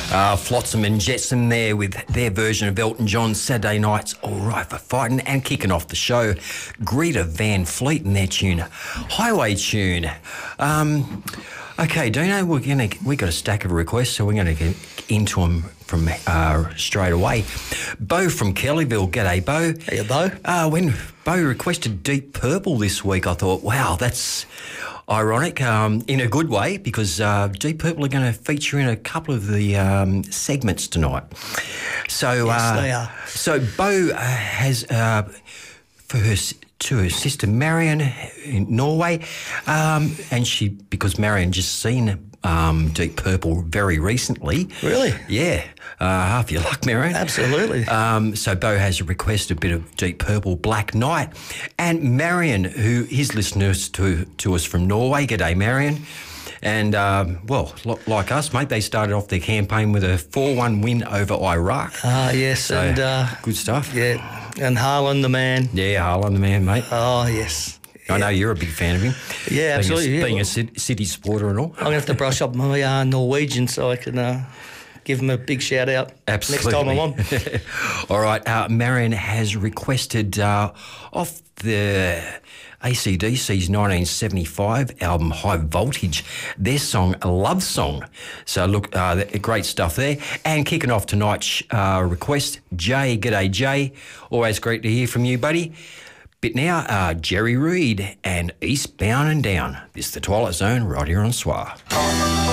Flotsam and Jetsam there with their version of Elton John's Saturday Night's All Right for Fighting, and kicking off the show, Greta Van Fleet and their tune, Highway Tune. Okay, Dino, we got a stack of requests, so we're going to get into them from straight away. Bo from Kellyville, g'day Bo. Hey, Bo. When Bo requested Deep Purple this week, I thought, wow, that's ironic in a good way, because Deep Purple are going to feature in a couple of the segments tonight. So, yes, they are. So Bo has to her sister Marion in Norway, and because Marion just seen Deep Purple very recently. Really? Yeah. Half your luck, Marion. Absolutely. So Bo has requested a bit of Deep Purple, Black Knight. And Marion, who is listeners to us from Norway, g'day Marion. And, like us, mate, they started off their campaign with a 4-1 win over Iraq. Yes, so, and... good stuff. Yeah, and Harlan the man. Yeah, Harlan the man, mate. Oh, yes. I know you're a big fan of him. Yeah, absolutely. Being a City supporter and all. I'm going to have to brush up my Norwegian so I can give him a big shout-out next time I'm on. All right, Marion has requested off the AC/DC's 1975 album High Voltage, their song Love Song. So look, great stuff there. And kicking off tonight's request, Jay, g'day Jay. Always great to hear from you, buddy. But now, Jerry Reed and Eastbound and Down. This is the Twilight Zone right here on SWR.